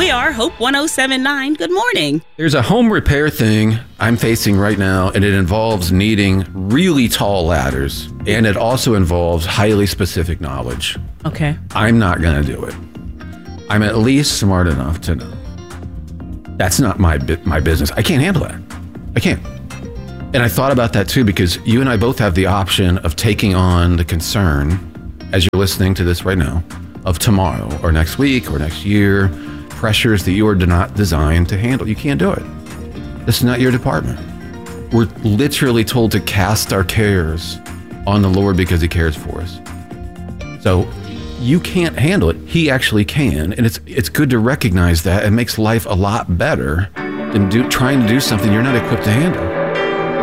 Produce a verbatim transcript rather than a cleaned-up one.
we are, Hope one oh seven point nine. Good morning. There's a home repair thing I'm facing right now, and it involves needing really tall ladders, and it also involves highly specific knowledge. Okay. I'm not going to do it. I'm at least smart enough to know. That's not my my business. I can't handle that. I can't. And I thought about that too, because you and I both have the option of taking on the concern, as you're listening to this right now, of tomorrow or next week or next year, pressures that you are not designed to handle. You can't do it. This is not your department. We're literally told to cast our cares on the Lord because he cares for us. So you can't handle it. He actually can. And it's it's good to recognize that. It makes life a lot better than do, trying to do something you're not equipped to handle.